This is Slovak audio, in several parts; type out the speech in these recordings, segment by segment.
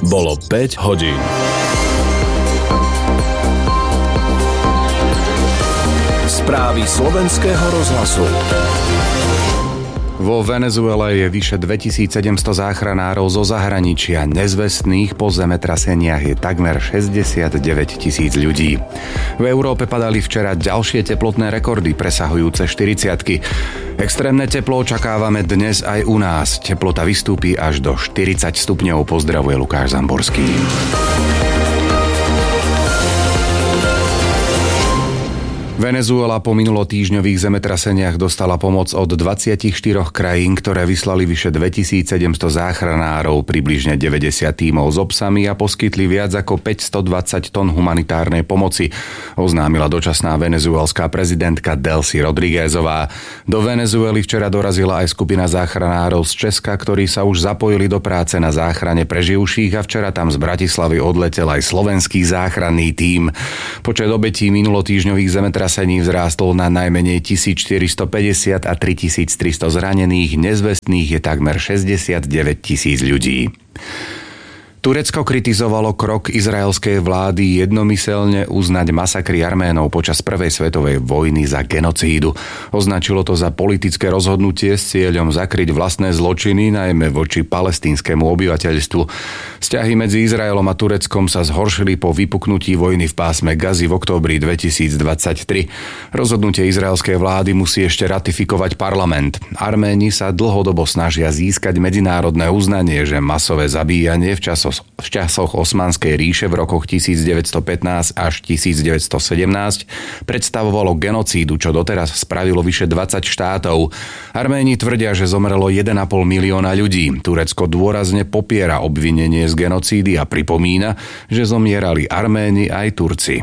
Bolo 5 hodín. Správy slovenského rozhlasu. Vo Venezuele je vyše 2700 záchranárov zo zahraničia. Nezvestných po zemetraseniach je takmer 69 000 ľudí. V Európe padali včera ďalšie teplotné rekordy presahujúce 40-ky. Extrémne teplo očakávame dnes aj u nás. Teplota vystúpi až do 40 stupňov. Pozdravuje Lukáš Zamborský. Venezuela po minulotýždňových zemetraseniach dostala pomoc od 24 krajín, ktoré vyslali vyše 2700 záchranárov, približne 90 tímov s obsami a poskytli viac ako 520 tón humanitárnej pomoci, oznámila dočasná venezuelská prezidentka Delcy Rodríguezová. Do Venezuely včera dorazila aj skupina záchranárov z Česka, ktorí sa už zapojili do práce na záchrane preživších, a včera tam z Bratislavy odletel aj slovenský záchranný tím. Počet obetí minulotýždňových zemetrasení vzrástol na najmenej 1450 a 3300 zranených, nezvestných je takmer 69 000 ľudí. Turecko kritizovalo krok izraelskej vlády jednomyselne uznať masakry Arménov počas prvej svetovej vojny za genocídu. Označilo to za politické rozhodnutie s cieľom zakryť vlastné zločiny, najmä voči palestínskemu obyvateľstvu. Vzťahy medzi Izraelom a Tureckom sa zhoršili po vypuknutí vojny v pásme Gazy v októbri 2023. Rozhodnutie izraelskej vlády musí ešte ratifikovať parlament. Arméni sa dlhodobo snažia získať medzinárodné uznanie, že masové zabíjanie v časoch Osmanskej ríše v rokoch 1915 až 1917 predstavovalo genocídu, čo doteraz spravilo vyše 20 štátov. Arméni tvrdia, že zomrelo 1,5 milióna ľudí. Turecko dôrazne popiera obvinenie z genocídy a pripomína, že zomierali Arméni aj Turci.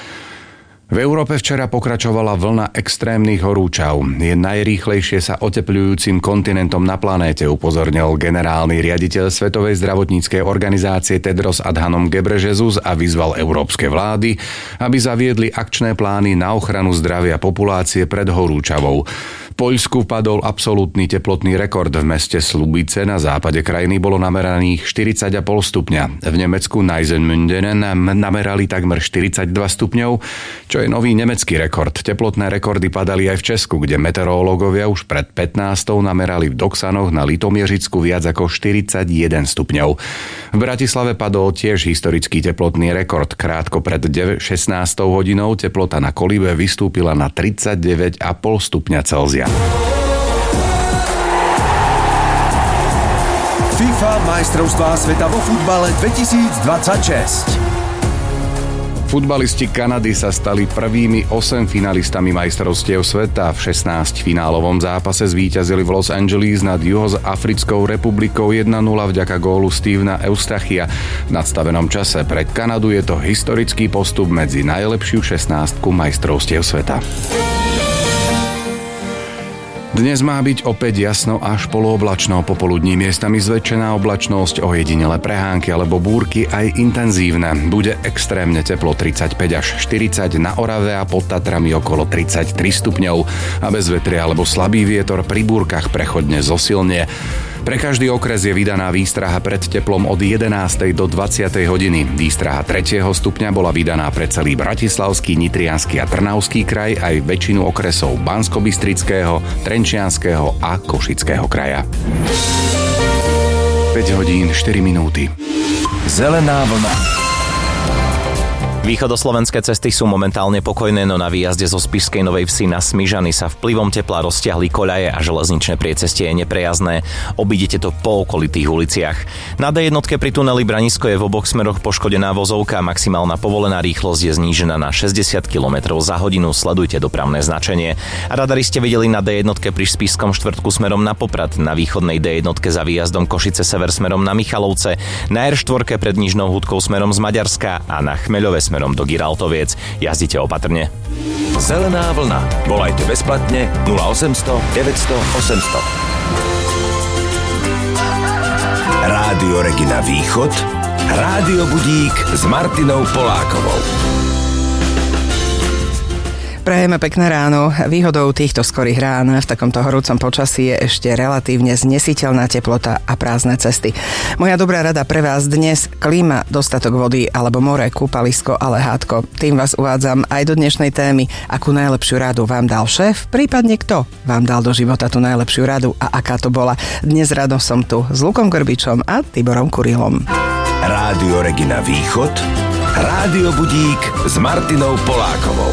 V Európe včera pokračovala vlna extrémnych horúčav. Je najrýchlejšie sa otepľujúcim kontinentom na planéte, upozornil generálny riaditeľ Svetovej zdravotníckej organizácie Tedros Adhanom Ghebreyesus a vyzval európske vlády, aby zaviedli akčné plány na ochranu zdravia populácie pred horúčavou. V Poľsku padol absolútny teplotný rekord. V meste Slubice na západe krajiny bolo nameraných 40,5 stupňa. V Nemecku Eisenmündene namerali takmer 42 stupňov, čo je nový nemecký rekord. Teplotné rekordy padali aj v Česku, kde meteorológovia už pred 15. namerali v Doksanoch na Litomieričsku viac ako 41 stupňov. V Bratislave padol tiež historický teplotný rekord. Krátko pred 16. hodinou teplota na Kolíbe vystúpila na 39,5 stupňa Celzia. FIFA majstrovstvá sveta vo futbale 2026. Futbalisti Kanady sa stali prvými 8 finalistami majstrovstiev sveta. V 16-finálovom zápase zvíťazili v Los Angeles nad Juhoafrickou republikou 1-0 vďaka gólu Stevena Eustachia. V nadstavenom čase pre Kanadu je to historický postup medzi najlepšiu 16 majstrovstiev sveta. Dnes má byť opäť jasno až polooblačno, popoludní miestami zväčšená oblačnosť, ojedinele prehánky alebo búrky aj intenzívne. Bude extrémne teplo 35 až 40, na Orave a pod Tatrami okolo 33 stupňov a bez vetria alebo slabý vietor, pri búrkach prechodne zosilnie. Pre každý okres je vydaná výstraha pred teplom od 11. do 20. hodiny. Výstraha 3. stupňa bola vydaná pre celý Bratislavský, Nitriansky a Trnavský kraj, aj väčšinu okresov Banskobystrického, Trenčianskeho a Košického kraja. 5 hodín 4 minúty. Zelená vlna. Východoslovenské cesty sú momentálne pokojné, no na výjazde zo Spišskej Novej Vsi na Smižany sa vplyvom tepla roztiahli koľaje a železničné priecestie je neprejazdné. Obídete to po okolitých uliciach. Na D1 pri tuneli Branisko je v oboch smeroch poškodená vozovka, maximálna povolená rýchlosť je znížená na 60 km za hodinu. Sledujte dopravné značenie. Radari ste videli na D1 pri Spišskom štvrtku smerom na Poprad, na východnej D1 za výjazdom Košice sever smerom na Michalovce, na R4 pred Nižnou Hudkou smerom z Maďarska a na Chmeľové smerom do Giraltoviec. Jazdite opatrne. Zelená vlna. Volajte bezplatne 0800 900 800. Rádio Regina Východ. Rádio Budík s Martinou Polákovou. Prajeme pekné ráno. Výhodou týchto skorých rán v takomto horúcom počasí je ešte relatívne znesiteľná teplota a prázdne cesty. Moja dobrá rada pre vás dnes: klíma, dostatok vody alebo more, kúpalisko a lehátko. Tým vás uvádzam aj do dnešnej témy. Akú najlepšiu radu vám dal šéf, prípadne kto vám dal do života tú najlepšiu radu a aká to bola. Dnes ráno som tu s Lukom Grbičom a Tiborom Kurilom. Rádio Regina Východ, Rádio Budík s Martinou Polákovou.